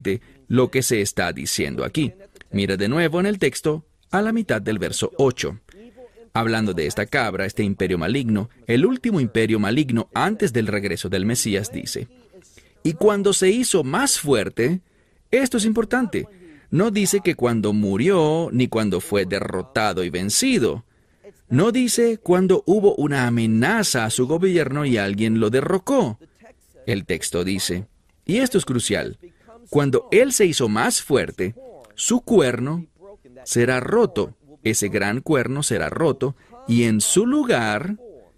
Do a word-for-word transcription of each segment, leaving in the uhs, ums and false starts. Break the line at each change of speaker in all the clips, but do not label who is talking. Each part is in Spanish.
exactamente lo que se está diciendo aquí. Mira de nuevo en el texto a la mitad del verso ocho. Hablando de esta cabra, este imperio maligno, el último imperio maligno antes del regreso del Mesías, dice: y cuando se hizo más fuerte, esto es importante, no dice que cuando murió, ni cuando fue derrotado y vencido. No dice cuando hubo una amenaza a su gobierno y alguien lo derrocó. El texto dice, y esto es crucial, cuando él se hizo más fuerte, su cuerno será roto. Ese gran cuerno será roto, y en su lugar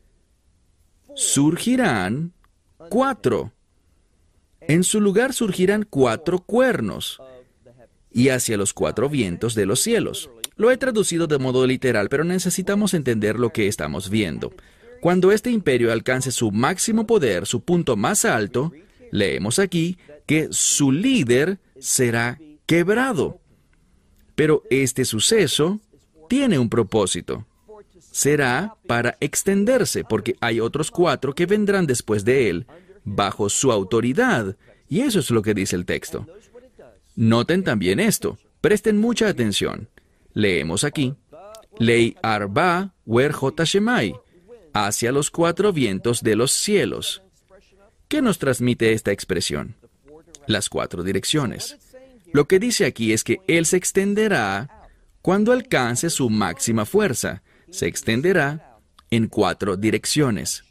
surgirán cuatro. En su lugar surgirán cuatro cuernos, y hacia los cuatro vientos de los cielos. Lo he traducido de modo literal, pero necesitamos entender lo que estamos viendo. Cuando este imperio alcance su máximo poder, su punto más alto, leemos aquí que su líder será quebrado. Pero este suceso tiene un propósito. Será para extenderse, porque hay otros cuatro que vendrán después de él, bajo su autoridad. Y eso es lo que dice el texto. Noten también esto. Presten mucha atención. Leemos aquí, Lei arba wer jota shemai, hacia los cuatro vientos de los cielos. ¿Qué nos transmite esta expresión? Las cuatro direcciones. Lo que dice aquí es que Él se extenderá cuando alcance su máxima fuerza. Se extenderá en cuatro direcciones.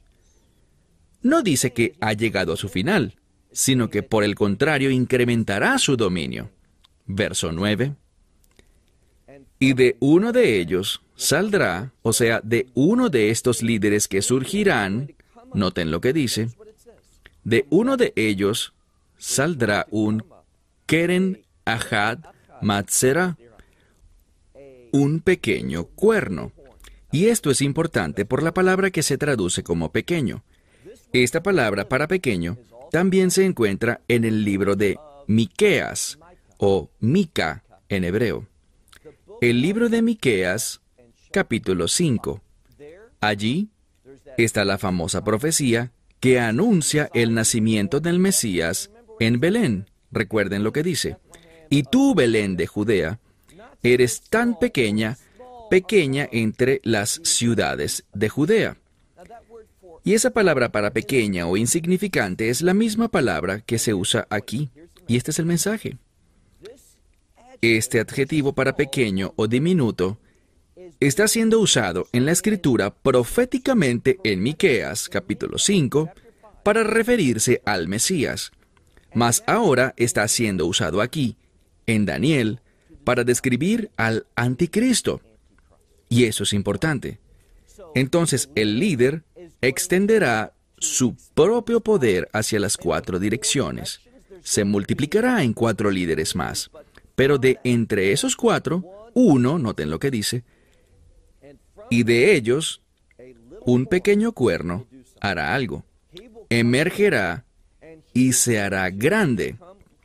No dice que ha llegado a su final, sino que por el contrario incrementará su dominio. Verso nueve. Y de uno de ellos saldrá, o sea, de uno de estos líderes que surgirán, noten lo que dice, de uno de ellos saldrá un Keren Ahad Matzera, un pequeño cuerno. Y esto es importante por la palabra que se traduce como pequeño. Esta palabra para pequeño también se encuentra en el libro de Miqueas, o Mica en hebreo. El libro de Miqueas, capítulo cinco. Allí está la famosa profecía que anuncia el nacimiento del Mesías en Belén. Recuerden lo que dice. Y tú, Belén de Judea, eres tan pequeña, pequeña entre las ciudades de Judea. Y esa palabra para pequeña o insignificante es la misma palabra que se usa aquí. Y este es el mensaje. Este adjetivo para pequeño o diminuto está siendo usado en la Escritura proféticamente en Miqueas, capítulo cinco, para referirse al Mesías. Mas ahora está siendo usado aquí, en Daniel, para describir al Anticristo. Y eso es importante. Entonces, el líder extenderá su propio poder hacia las cuatro direcciones. Se multiplicará en cuatro líderes más. Pero de entre esos cuatro, uno, noten lo que dice, y de ellos, un pequeño cuerno hará algo. Emergerá y se hará grande.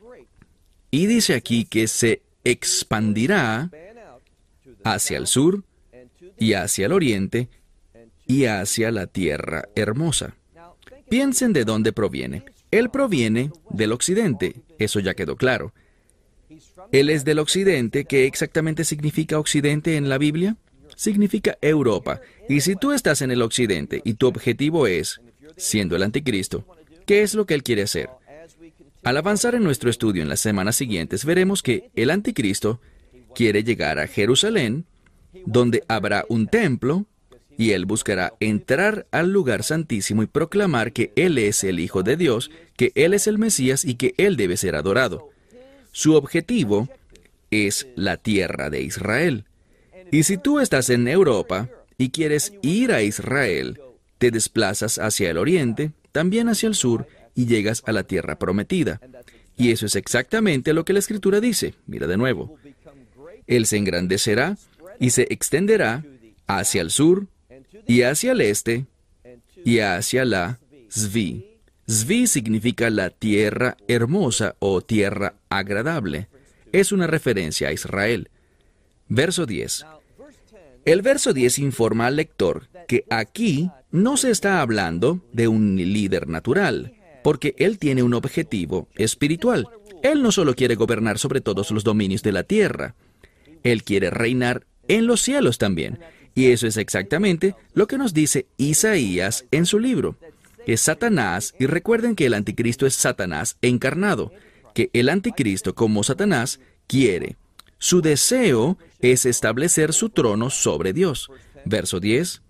Y dice aquí que se expandirá hacia el sur y hacia el oriente y hacia la tierra hermosa. Piensen de dónde proviene. Él proviene del occidente, eso ya quedó claro. Él es del occidente. ¿Qué exactamente significa occidente en la Biblia? Significa Europa. Y si tú estás en el occidente y tu objetivo es, siendo el anticristo, ¿qué es lo que él quiere hacer? Al avanzar en nuestro estudio en las semanas siguientes, veremos que el anticristo quiere llegar a Jerusalén, donde habrá un templo, y él buscará entrar al lugar santísimo y proclamar que él es el Hijo de Dios, que él es el Mesías y que él debe ser adorado. Su objetivo es la tierra de Israel. Y si tú estás en Europa y quieres ir a Israel, te desplazas hacia el oriente, también hacia el sur, y llegas a la tierra prometida. Y eso es exactamente lo que la Escritura dice. Mira de nuevo. Él se engrandecerá y se extenderá hacia el sur, y hacia el este, y hacia la Zvi. Zvi significa la tierra hermosa o tierra agradable. Es una referencia a Israel. Verso diez. El verso diez informa al lector que aquí no se está hablando de un líder natural, porque él tiene un objetivo espiritual. Él no solo quiere gobernar sobre todos los dominios de la tierra, Él quiere reinar en los cielos también. Y eso es exactamente lo que nos dice Isaías en su libro, que Satanás, y recuerden que el anticristo es Satanás encarnado, que el anticristo como Satanás quiere. Su deseo es establecer su trono sobre Dios. Verso diez.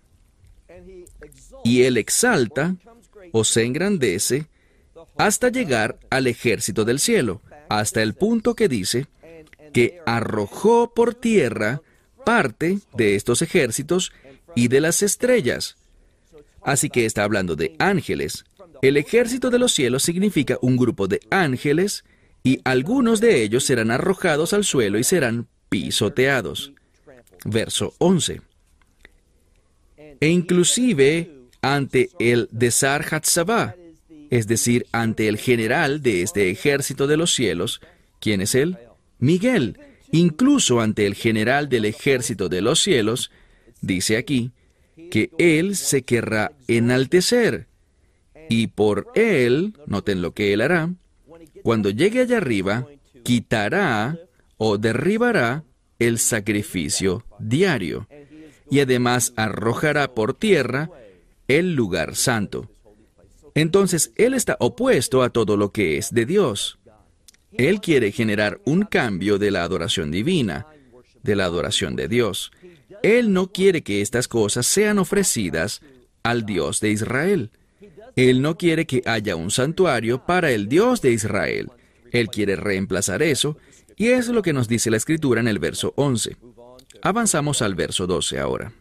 Y él exalta o se engrandece hasta llegar al ejército del cielo, hasta el punto que dice que arrojó por tierra parte de estos ejércitos y de las estrellas. Así que está hablando de ángeles. El ejército de los cielos significa un grupo de ángeles y algunos de ellos serán arrojados al suelo y serán pisoteados. Verso once. E inclusive ante el Desar Hatzabá, es decir, ante el general de este ejército de los cielos. ¿Quién es él? Miguel. Incluso ante el general del ejército de los cielos, dice aquí, que él se querrá enaltecer. Y por él, noten lo que él hará, cuando llegue allá arriba, quitará o derribará el sacrificio diario. Y además arrojará por tierra el lugar santo. Entonces, él está opuesto a todo lo que es de Dios. Él quiere generar un cambio de la adoración divina, de la adoración de Dios. Él no quiere que estas cosas sean ofrecidas al Dios de Israel. Él no quiere que haya un santuario para el Dios de Israel. Él quiere reemplazar eso, y eso es lo que nos dice la Escritura en el verso once. Avanzamos al verso doce ahora.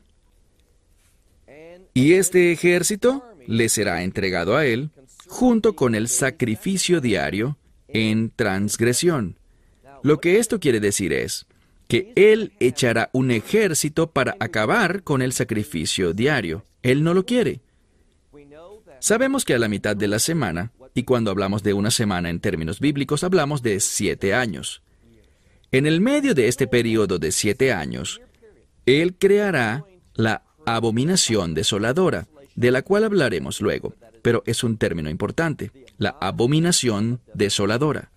Y este ejército le será entregado a él, junto con el sacrificio diario, en transgresión. Lo que esto quiere decir es que él echará un ejército para acabar con el sacrificio diario. Él no lo quiere. Sabemos que a la mitad de la semana, y cuando hablamos de una semana en términos bíblicos, hablamos de siete años. En el medio de este periodo de siete años, él creará la abominación desoladora, de la cual hablaremos luego, pero es un término importante, la abominación desoladora.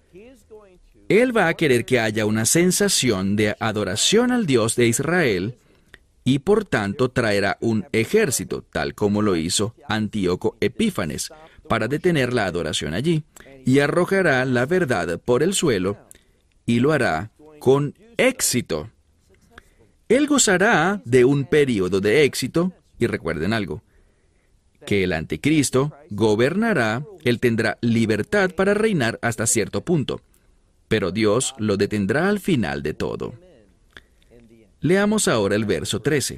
Él va a querer que haya una sensación de adoración al Dios de Israel y por tanto traerá un ejército, tal como lo hizo Antíoco Epífanes, para detener la adoración allí, y arrojará la verdad por el suelo, y lo hará con éxito. Él gozará de un período de éxito, y recuerden algo, que el anticristo gobernará, él tendrá libertad para reinar hasta cierto punto, pero Dios lo detendrá al final de todo. Leamos ahora el verso trece.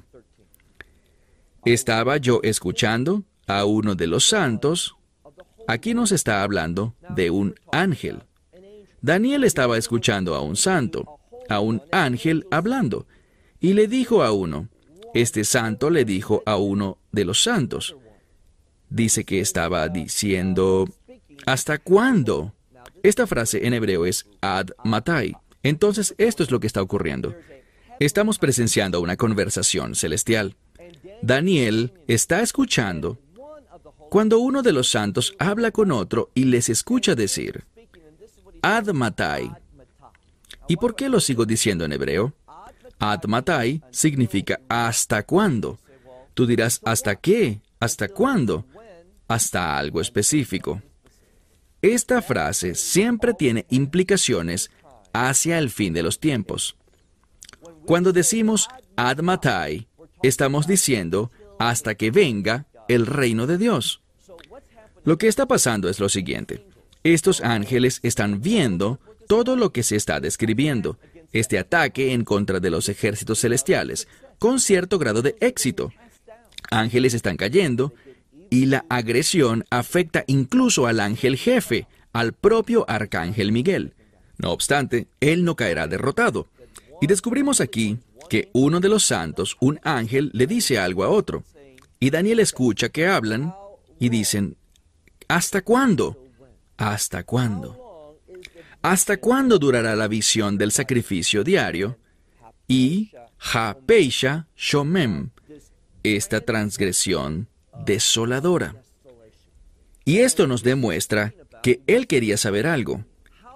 Estaba yo escuchando a uno de los santos. Aquí nos está hablando de un ángel. Daniel estaba escuchando a un santo, a un ángel hablando, y le dijo a uno, este santo le dijo a uno de los santos. Dice que estaba diciendo, ¿hasta cuándo? Esta frase en hebreo es ad matai. Entonces, esto es lo que está ocurriendo. Estamos presenciando una conversación celestial. Daniel está escuchando cuando uno de los santos habla con otro y les escucha decir, ad matai. ¿Y por qué lo sigo diciendo en hebreo? Ad matai significa ¿hasta cuándo? Tú dirás, ¿hasta qué? ¿Hasta cuándo? Hasta algo específico. Esta frase siempre tiene implicaciones hacia el fin de los tiempos. Cuando decimos ad matai, estamos diciendo hasta que venga el reino de Dios. Lo que está pasando es lo siguiente. Estos ángeles están viendo todo lo que se está describiendo, este ataque en contra de los ejércitos celestiales, con cierto grado de éxito. Ángeles están cayendo, y la agresión afecta incluso al ángel jefe, al propio arcángel Miguel. No obstante, él no caerá derrotado. Y descubrimos aquí que uno de los santos, un ángel, le dice algo a otro. Y Daniel escucha que hablan y dicen, ¿hasta cuándo? ¿Hasta cuándo? ¿Hasta cuándo durará la visión del sacrificio diario? Y ha-peisha shomem, esta transgresión desoladora. Y esto nos demuestra que él quería saber algo.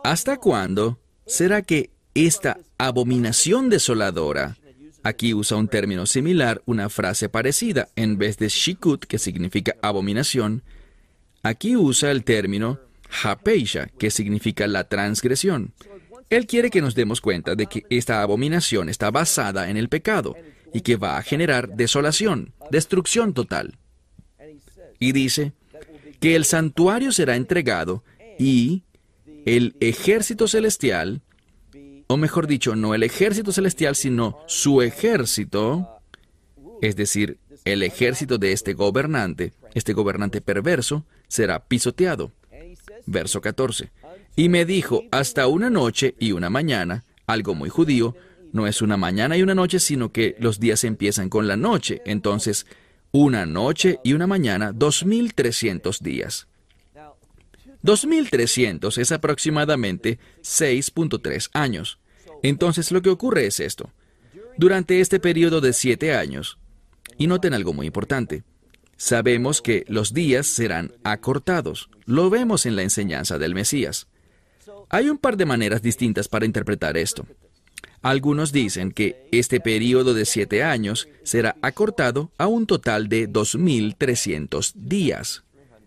¿hasta cuándo será que esta abominación desoladora, aquí usa un término similar, una frase parecida, en vez de shikut, que significa abominación, aquí usa el término hapeisha, que significa la transgresión. Él quiere que nos demos cuenta de que esta abominación está basada en el pecado y que va a generar desolación, destrucción total. Y dice que el santuario será entregado y el ejército celestial, o mejor dicho, no el ejército celestial, sino su ejército, es decir, el ejército de este gobernante, este gobernante perverso, será pisoteado. Verso catorce. Y me dijo, hasta una noche y una mañana, algo muy judío, no es una mañana y una noche, sino que los días empiezan con la noche. Entonces, una noche y una mañana, dos mil trescientos días. dos mil trescientos es aproximadamente seis punto tres años. Entonces, lo que ocurre es esto. Durante este periodo de siete años, y noten algo muy importante, sabemos que los días serán acortados. Lo vemos en la enseñanza del Mesías. Hay un par de maneras distintas para interpretar esto. Algunos dicen que este periodo de siete años será acortado a un total de dos mil trescientos días.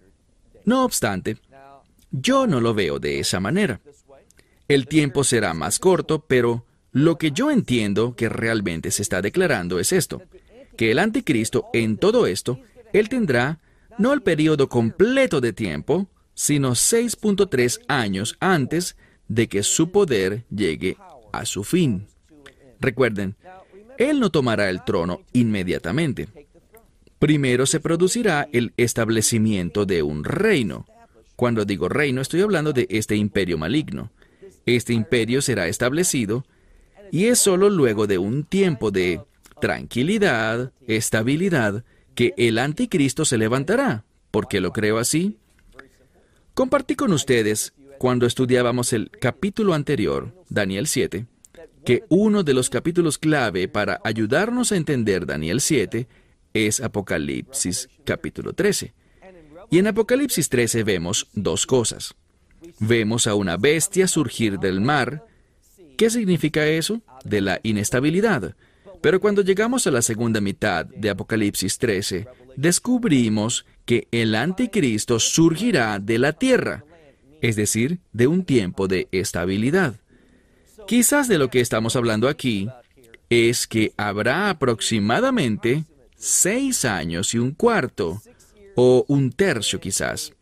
No obstante, yo no lo veo de esa manera. El tiempo será más corto, pero lo que yo entiendo que realmente se está declarando es esto, que el anticristo en todo esto, él tendrá no el periodo completo de tiempo, sino seis punto tres años antes de que su poder llegue a su fin. Recuerden, él no tomará el trono inmediatamente. Primero se producirá el establecimiento de un reino. Cuando digo reino, estoy hablando de este imperio maligno. Este imperio será establecido y es solo luego de un tiempo de tranquilidad, estabilidad, que el anticristo se levantará. ¿Por qué lo creo así? Compartí con ustedes, cuando estudiábamos el capítulo anterior, Daniel siete, que uno de los capítulos clave para ayudarnos a entender Daniel siete es Apocalipsis capítulo trece. Y en Apocalipsis trece vemos dos cosas. Vemos a una bestia surgir del mar. ¿Qué significa eso? De la inestabilidad. Pero cuando llegamos a la segunda mitad de Apocalipsis trece, descubrimos que el anticristo surgirá de la tierra, es decir, de un tiempo de estabilidad. Quizás de lo que estamos hablando aquí es que habrá aproximadamente seis años y un cuarto, o un tercio quizás,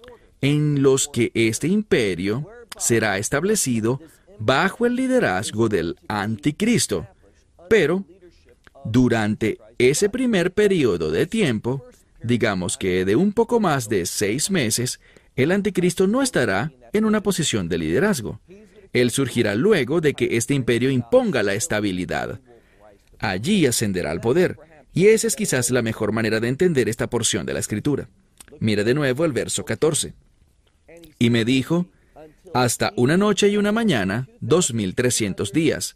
en los que este imperio será establecido bajo el liderazgo del anticristo. Pero, durante ese primer periodo de tiempo, digamos que de un poco más de seis meses, el anticristo no estará en una posición de liderazgo. Él surgirá luego de que este imperio imponga la estabilidad. Allí ascenderá al poder. Y esa es quizás la mejor manera de entender esta porción de la Escritura. Mira de nuevo el verso catorce. Y me dijo, hasta una noche y una mañana, dos mil trescientos días.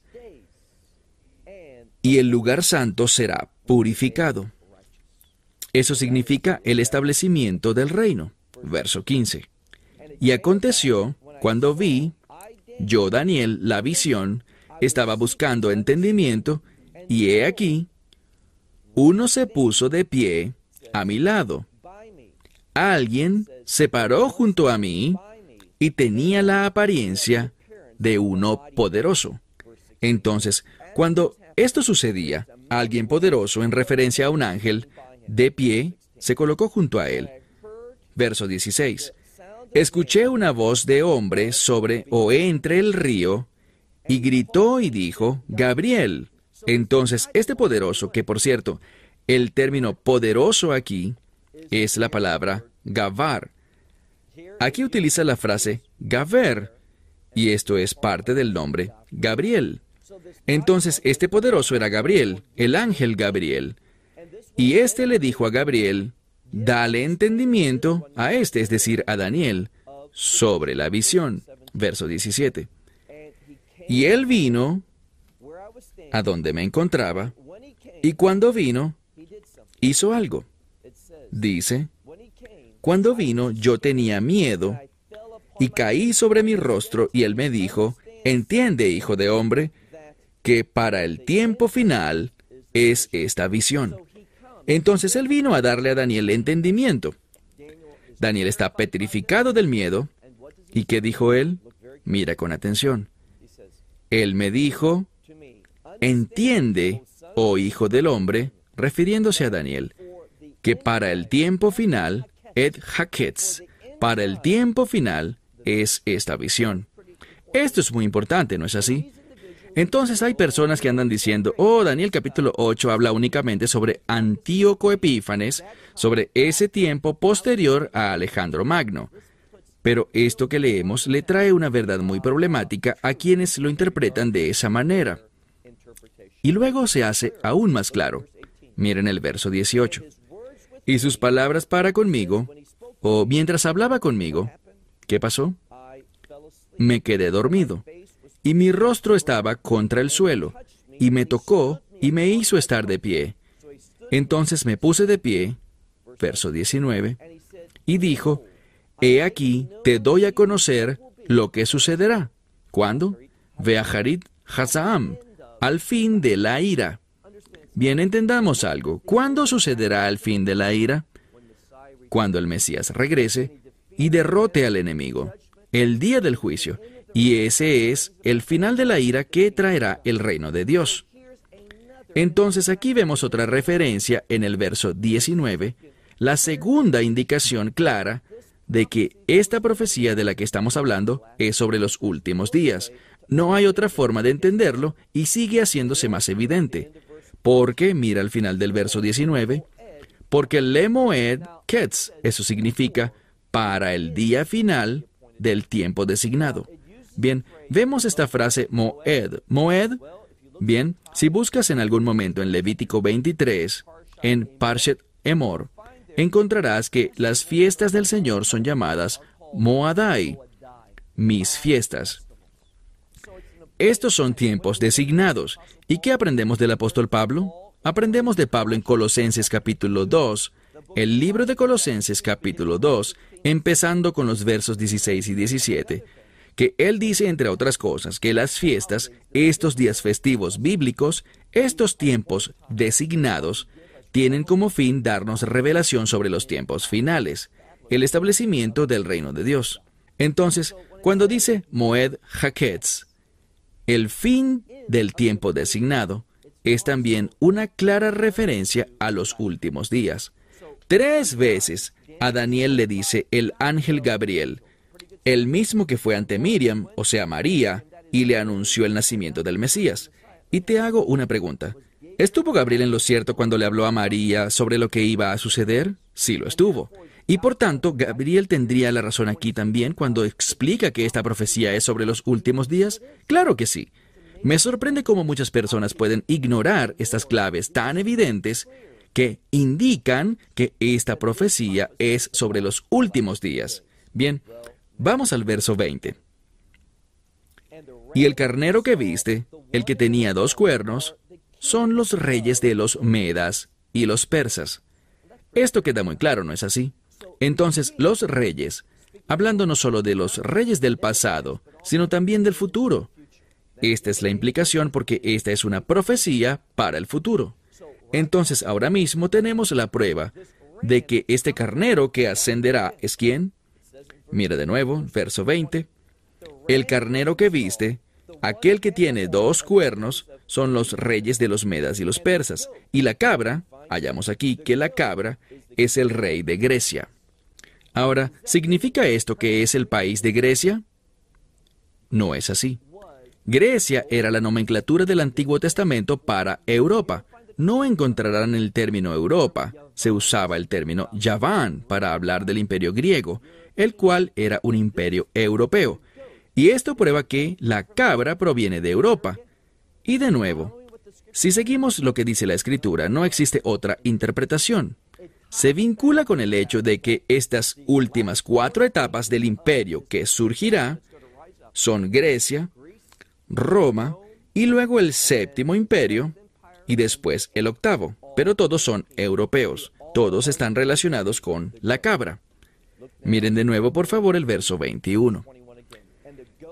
Y el lugar santo será purificado. Eso significa el establecimiento del reino. Verso quince. Y aconteció, cuando vi, yo, Daniel, la visión, estaba buscando entendimiento, y he aquí, uno se puso de pie a mi lado. Alguien se paró junto a mí y tenía la apariencia de uno poderoso. Entonces, cuando esto sucedía, alguien poderoso, en referencia a un ángel, de pie, se colocó junto a él. Verso dieciséis. Escuché una voz de hombre sobre o entre el río, y gritó y dijo, Gabriel. Entonces, este poderoso, que por cierto, el término poderoso aquí es la palabra Gavar. Aquí utiliza la frase Gaver, y esto es parte del nombre Gabriel. Entonces, este poderoso era Gabriel, el ángel Gabriel. Y éste le dijo a Gabriel, dale entendimiento a este, es decir, a Daniel, sobre la visión. Verso diecisiete. Y él vino a donde me encontraba, y cuando vino, hizo algo. Dice, cuando vino yo tenía miedo, y caí sobre mi rostro, y él me dijo, entiende, hijo de hombre, que para el tiempo final es esta visión. Entonces él vino a darle a Daniel entendimiento. Daniel está petrificado del miedo. ¿Y qué dijo él? Mira con atención. Él me dijo, entiende, oh hijo del hombre, refiriéndose a Daniel, que para el tiempo final, et haketz, para el tiempo final es esta visión. Esto es muy importante, ¿no es así? Entonces hay personas que andan diciendo, oh, Daniel capítulo ocho habla únicamente sobre Antíoco Epífanes, sobre ese tiempo posterior a Alejandro Magno. Pero esto que leemos le trae una verdad muy problemática a quienes lo interpretan de esa manera. Y luego se hace aún más claro. Miren el verso dieciocho. Y sus palabras para conmigo, o mientras hablaba conmigo, ¿qué pasó? Me quedé dormido, y mi rostro estaba contra el suelo, y me tocó y me hizo estar de pie. Entonces me puse de pie, verso diecinueve, y dijo, he aquí, te doy a conocer lo que sucederá. ¿Cuándo? Veaharit Hazaam, al fin de la ira. Bien, entendamos algo. ¿Cuándo sucederá el fin de la ira? Cuando el Mesías regrese y derrote al enemigo. El día del juicio. Y ese es el final de la ira que traerá el reino de Dios. Entonces aquí vemos otra referencia en el verso diecinueve, la segunda indicación clara de que esta profecía de la que estamos hablando es sobre los últimos días. No hay otra forma de entenderlo y sigue haciéndose más evidente. Porque, mira al final del verso diecinueve, porque le moed ketz, eso significa para el día final del tiempo designado. Bien, vemos esta frase moed. Moed, bien, si buscas en algún momento en Levítico veintitrés, en Parshet Emor, encontrarás que las fiestas del Señor son llamadas Moadai, mis fiestas. Estos son tiempos designados. ¿Y qué aprendemos del apóstol Pablo? Aprendemos de Pablo en Colosenses capítulo dos, el libro de Colosenses capítulo dos, empezando con los versos dieciséis y diecisiete, que él dice, entre otras cosas, que las fiestas, estos días festivos bíblicos, estos tiempos designados, tienen como fin darnos revelación sobre los tiempos finales, el establecimiento del reino de Dios. Entonces, cuando dice Moed Haketz, el fin del tiempo designado, es también una clara referencia a los últimos días. Tres veces a Daniel le dice el ángel Gabriel, el mismo que fue ante Miriam, o sea María, y le anunció el nacimiento del Mesías. Y te hago una pregunta. ¿Estuvo Gabriel en lo cierto cuando le habló a María sobre lo que iba a suceder? Sí lo estuvo. Y por tanto, ¿Gabriel tendría la razón aquí también cuando explica que esta profecía es sobre los últimos días? Claro que sí. Me sorprende cómo muchas personas pueden ignorar estas claves tan evidentes que indican que esta profecía es sobre los últimos días. Bien, vamos al verso veinte. Y el carnero que viste, el que tenía dos cuernos, son los reyes de los medas y los persas. Esto queda muy claro, ¿no es así? Entonces, los reyes, hablando no solo de los reyes del pasado, sino también del futuro. Esta es la implicación porque esta es una profecía para el futuro. Entonces, ahora mismo tenemos la prueba de que este carnero que ascenderá es ¿quién? Mira de nuevo, verso veinte. El carnero que viste, aquel que tiene dos cuernos, son los reyes de los medas y los persas. Y la cabra, hallamos aquí que la cabra es el rey de Grecia. Ahora, ¿significa esto que es el país de Grecia? No es así. Grecia era la nomenclatura del Antiguo Testamento para Europa. No encontrarán el término Europa. Se usaba el término Yaván para hablar del imperio griego, el cual era un imperio europeo. Y esto prueba que la cabra proviene de Europa. Y de nuevo, si seguimos lo que dice la Escritura, no existe otra interpretación. Se vincula con el hecho de que estas últimas cuatro etapas del imperio que surgirá son Grecia, Roma, y luego el séptimo imperio, y después el octavo. Pero todos son europeos. Todos están relacionados con la cabra. Miren de nuevo, por favor, el verso veintiuno.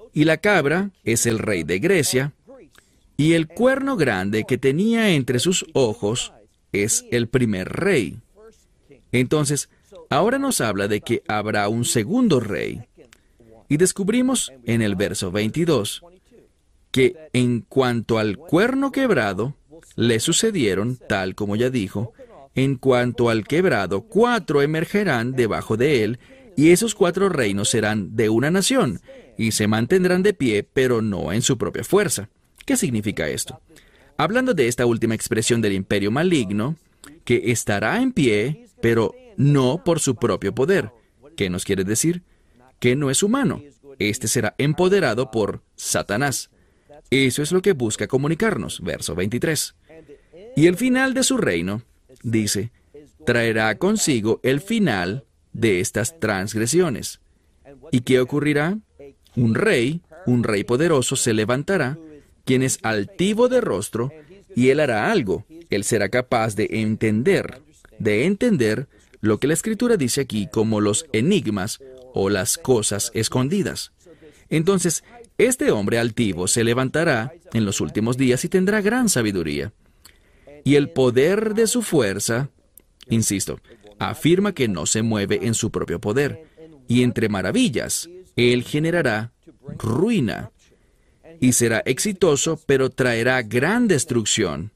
y la cabra es el rey de Grecia, y el cuerno grande que tenía entre sus ojos es el primer rey. Entonces, ahora nos habla de que habrá un segundo rey. Y descubrimos en el verso veintidós que en cuanto al cuerno quebrado, le sucedieron, tal como ya dijo, en cuanto al quebrado, cuatro emergerán debajo de él, y esos cuatro reinos serán de una nación, y se mantendrán de pie, pero no en su propia fuerza. ¿Qué significa esto? Hablando de esta última expresión del imperio maligno, que estará en pie, pero no por su propio poder. ¿Qué nos quiere decir? Que no es humano. Este será empoderado por Satanás. Eso es lo que busca comunicarnos, verso veintitrés. Y el final de su reino, dice, traerá consigo el final de estas transgresiones. ¿Y qué ocurrirá? Un rey, un rey poderoso se levantará, quien es altivo de rostro, y él hará algo. Él será capaz de entender, de entender lo que la Escritura dice aquí como los enigmas o las cosas escondidas. Entonces, este hombre altivo se levantará en los últimos días y tendrá gran sabiduría. Y el poder de su fuerza, insisto, afirma que no se mueve en su propio poder. Y entre maravillas, él generará ruina. Y será exitoso, pero traerá gran destrucción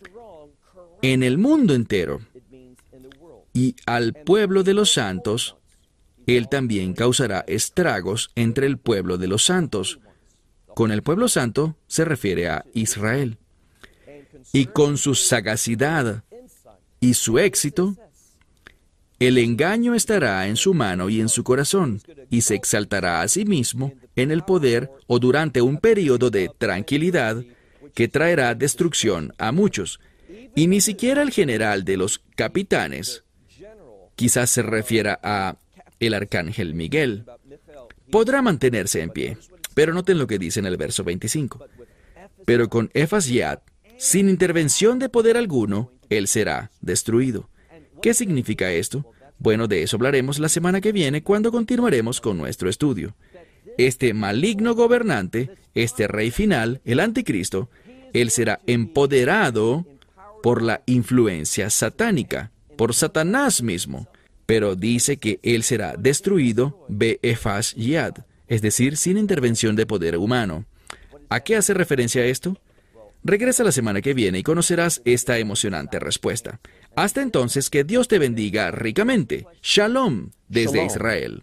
en el mundo entero. Y al pueblo de los santos, él también causará estragos entre el pueblo de los santos. Con el pueblo santo se refiere a Israel. Y con su sagacidad y su éxito, el engaño estará en su mano y en su corazón, y se exaltará a sí mismo en el poder o durante un período de tranquilidad que traerá destrucción a muchos. Y ni siquiera el general de los capitanes, quizás se refiera a el arcángel Miguel, podrá mantenerse en pie. Pero noten lo que dice en el verso veinticinco. Pero con Ephasiad, sin intervención de poder alguno, él será destruido. ¿Qué significa esto? Bueno, de eso hablaremos la semana que viene cuando continuaremos con nuestro estudio. Este maligno gobernante, este rey final, el anticristo, él será empoderado por la influencia satánica, por Satanás mismo. Pero dice que él será destruido be-Ephasiad, es decir, sin intervención de poder humano. ¿A qué hace referencia esto? Regresa la semana que viene y conocerás esta emocionante respuesta. Hasta entonces, que Dios te bendiga ricamente. Shalom desde Israel.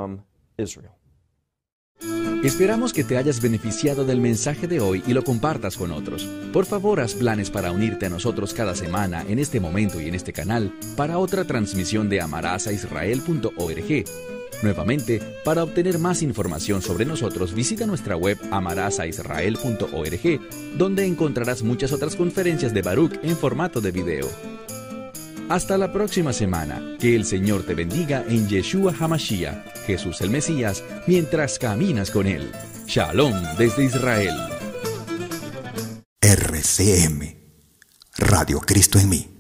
Esperamos que te hayas beneficiado del mensaje de hoy y lo compartas con otros. Por favor, haz planes para unirte a nosotros cada semana en este momento y en este canal para otra transmisión de amarás a israel punto org. Nuevamente, para obtener más información sobre nosotros, visita nuestra web amarás a israel punto org, donde encontrarás muchas otras conferencias de Baruch en formato de video. Hasta la próxima semana. Que el Señor te bendiga en Yeshua HaMashiach, Jesús el Mesías, mientras caminas con Él. Shalom desde Israel.
R C M, Radio Cristo en mí.